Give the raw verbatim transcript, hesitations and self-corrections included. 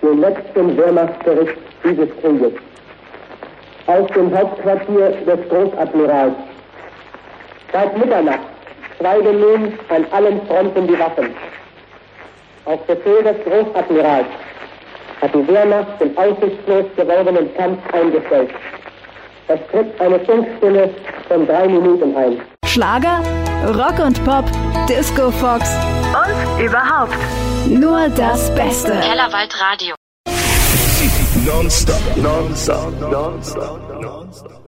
den letzten Wehrmachtsbericht dieses Krieges. Aus dem Hauptquartier des Großadmirals. Seit Mitternacht schweigen nun an allen Fronten die Waffen. Auf Befehl des Großadmirals hat die Wehrmacht den aussichtslos gewordenen Kampf eingestellt. Es tritt eine Funkstille von drei Minuten ein. Schlager, Rock und Pop, Disco Fox und überhaupt nur das Beste. Kellerwald Radio. Non-stop, non-stop, non-stop, non-stop.